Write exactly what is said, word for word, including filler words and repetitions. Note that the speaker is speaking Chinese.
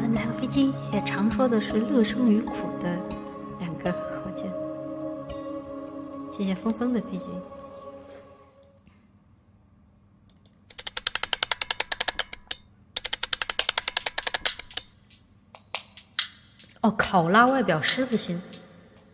哪个飞机也常说的是乐生于苦的两个火箭。谢谢峰峰的飞机。哦，考拉外表狮子心。